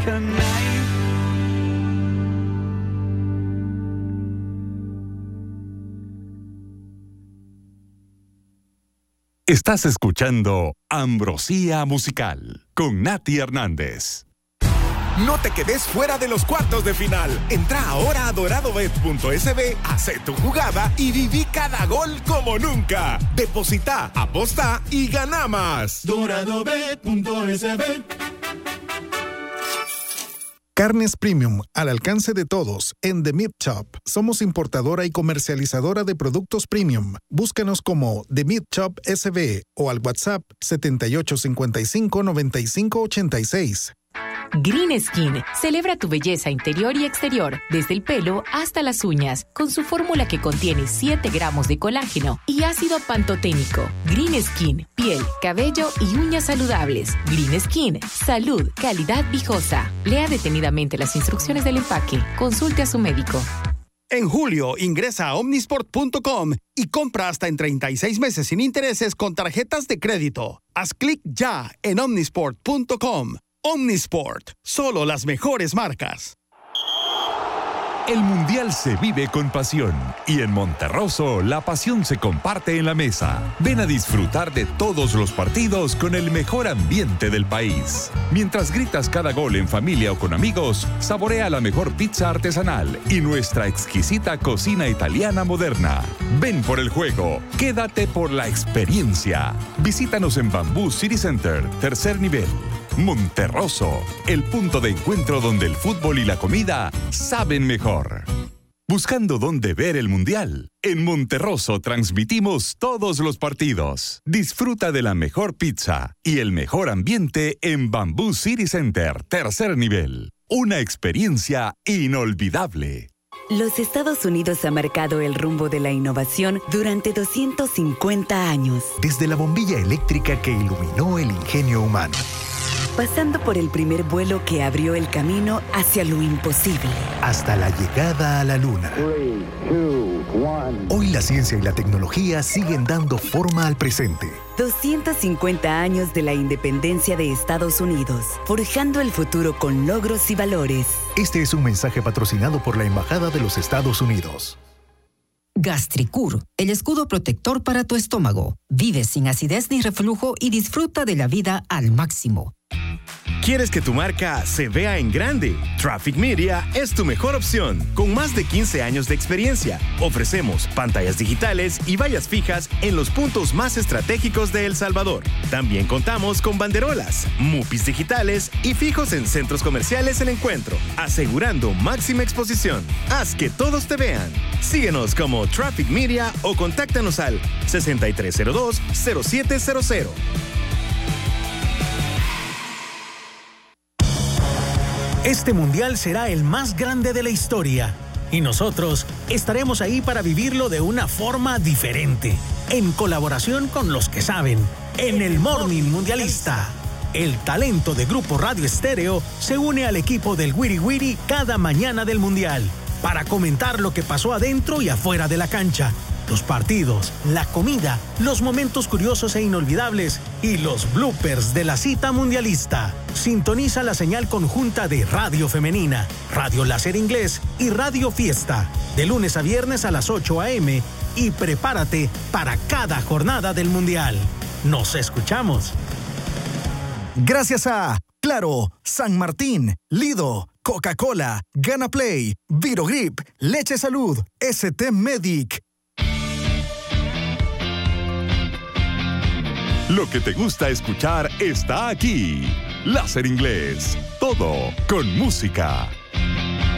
a knife. Estás escuchando Ambrosía Musical con Nati Hernández. No te quedes fuera de los cuartos de final. Entra ahora a doradobet.sb, hace tu jugada y viví cada gol como nunca. Deposita, aposta y gana más. Doradobet.sb. Carnes Premium, al alcance de todos, en The Meat Shop. Somos importadora y comercializadora de productos premium. Búscanos como The Meat Shop SB o al WhatsApp 7855-9586. Green Skin celebra tu belleza interior y exterior, desde el pelo hasta las uñas, con su fórmula que contiene 7 gramos de colágeno y ácido pantoténico. Green Skin, piel, cabello y uñas saludables. Green Skin, salud, calidad viejosa. Lea detenidamente las instrucciones del empaque. Consulte a su médico. En julio, ingresa a omnisport.com y compra hasta en 36 meses sin intereses con tarjetas de crédito. Haz clic ya en omnisport.com. Omnisport, solo las mejores marcas. El Mundial se vive con pasión y en Monterroso la pasión se comparte en la mesa. Ven a disfrutar de todos los partidos con el mejor ambiente del país. Mientras gritas cada gol en familia o con amigos, saborea la mejor pizza artesanal y nuestra exquisita cocina italiana moderna. Ven por el juego, quédate por la experiencia. Visítanos en Bamboo City Center, tercer nivel. Monterroso, el punto de encuentro donde el fútbol y la comida saben mejor. Buscando dónde ver el Mundial, en Monterroso transmitimos todos los partidos. Disfruta de la mejor pizza y el mejor ambiente en Bamboo City Center, tercer nivel. Una experiencia inolvidable. Los Estados Unidos han marcado el rumbo de la innovación durante 250 años. Desde la bombilla eléctrica que iluminó el ingenio humano, pasando por el primer vuelo que abrió el camino hacia lo imposible, hasta la llegada a la Luna. 3, 2, 1. Hoy la ciencia y la tecnología siguen dando forma al presente. 250 años de la independencia de Estados Unidos, forjando el futuro con logros y valores. Este es un mensaje patrocinado por la Embajada de los Estados Unidos. Gastricur, el escudo protector para tu estómago. Vive sin acidez ni reflujo y disfruta de la vida al máximo. ¿Quieres que tu marca se vea en grande? Traffic Media es tu mejor opción. Con más de 15 años de experiencia, ofrecemos pantallas digitales y vallas fijas en los puntos más estratégicos de El Salvador. También contamos con banderolas, mupis digitales y fijos en centros comerciales El Encuentro, asegurando máxima exposición. Haz que todos te vean. Síguenos como Traffic Media o contáctanos al 6302-0700. Este mundial será el más grande de la historia y nosotros estaremos ahí para vivirlo de una forma diferente, en colaboración con los que saben, en el Morning Mundialista. El talento de Grupo Radio Estéreo se une al equipo del Wiri Wiri cada mañana del mundial para comentar lo que pasó adentro y afuera de la cancha, los partidos, la comida, los momentos curiosos e inolvidables y los bloopers de la cita mundialista. Sintoniza la señal conjunta de Radio Femenina, Radio Láser Inglés y Radio Fiesta, de lunes a viernes a las 8 a.m. y prepárate para cada jornada del Mundial. ¡Nos escuchamos! Gracias a Claro, San Martín, Lido, Coca-Cola, Gana Play, Virogrip, Leche Salud, ST Medic. Lo que te gusta escuchar está aquí. Láser Inglés. Todo con música.